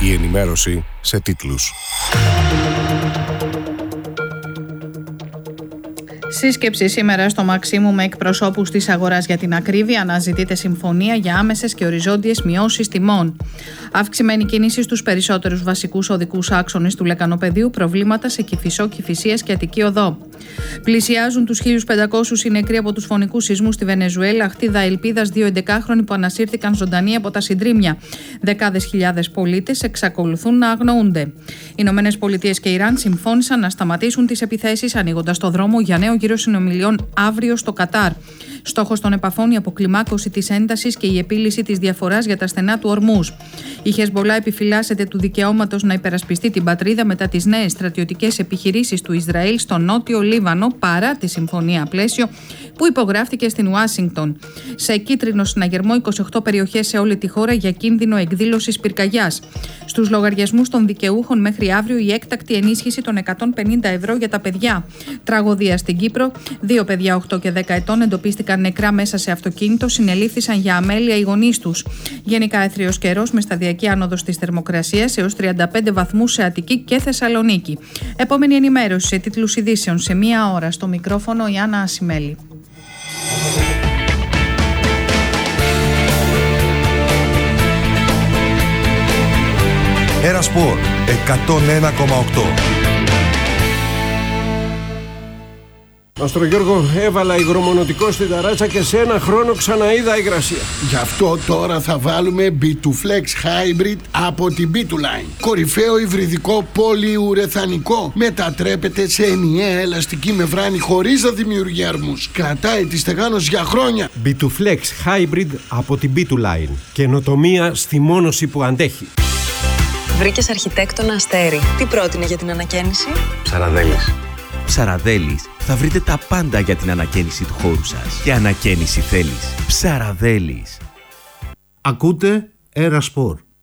Η ενημέρωση σε τίτλους. Σύσκεψη σήμερα στο Μαξίμου με εκπροσώπους της αγοράς για την ακρίβεια. Αναζητείται συμφωνία για άμεσες και οριζόντιες μειώσεις τιμών. Αυξημένη κίνηση στους περισσότερους βασικούς οδικούς άξονες του Λεκανοπεδίου. Προβλήματα σε Κηφισό, Κηφισίας και Αττική Οδό. Πλησιάζουν τους 1.500 οι νεκροί από τους φωνικούς σεισμούς στη Βενεζουέλα. Χτίδα ελπίδας 2 11χρονοι που ανασύρθηκαν ζωντανοί από τα συντρίμμια. Δεκάδες χιλιάδες πολίτες εξακολουθούν να αγνοούνται. Οι Ηνωμένες Πολιτείες και Ιράν συμφώνησαν να σταματήσουν τις επιθέσεις, ανοίγοντας το δρόμο για νέο γύρο συνομιλιών αύριο στο Κατάρ. Στόχος των επαφών η αποκλιμάκωση της έντασης και η επίλυση της διαφοράς για τα στενά του Ορμούζ. Η Χεσμπολά επιφυλάσσεται του δικαιώματος να υπερασπιστεί την πατρίδα μετά τις νέες στρατιωτικές επιχειρήσεις του Ισραήλ στο νότιο Λίβανο, παρά τη συμφωνία πλαίσιο που υπογράφτηκε στην Ουάσιγκτον. Σε κίτρινο συναγερμό 28 περιοχές σε όλη τη χώρα για κίνδυνο εκδήλωσης πυρκαγιάς. Στους λογαριασμούς των δικαιούχων μέχρι αύριο η έκτακτη ενίσχυση των 150 ευρώ για τα παιδιά. Τραγωδία στην Κύπρο. 2 παιδιά 8 και 10 ετών εντοπίστηκαν νεκρά μέσα σε αυτοκίνητο, συνελήφθησαν για αμέλεια οι γονείς τους. Γενικά έθριος καιρός με σταδιακή άνοδο της θερμοκρασίας έως 35 βαθμούς σε Αττική και Θεσσαλονίκη. Επόμενη ενημέρωση σε τίτλους ειδήσεων σε 1 ώρα. Στο μικρόφωνο η Άννα Ασημέλη. Ένα Σπορ 101,8. Αστρογιώργο, έβαλα υγρομονωτικό στην ταράτσα και σε 1 χρόνο ξαναείδα υγρασία. Γι' αυτό τώρα θα βάλουμε B2Flex Hybrid από την B2Line. Κορυφαίο υβριδικό πολυουρεθανικό. Μετατρέπεται σε ενιαία ελαστική μεμβράνη χωρίς να δημιουργεί αρμούς. Κρατάει τη στεγάνωση για χρόνια. B2Flex Hybrid από την B2Line. Καινοτομία στη μόνωση που αντέχει. Βρήκες αρχιτέκτονα Αστέρι. Τι πρότεινε για την ανακαίνιση? Ψαραδέλης. Ψαραδέλης. Θα βρείτε τα πάντα για την ανακαίνιση του χώρου σας. Και ανακαίνιση θέλεις. Ψαραδέλης. Ακούτε Ένα Σπορ.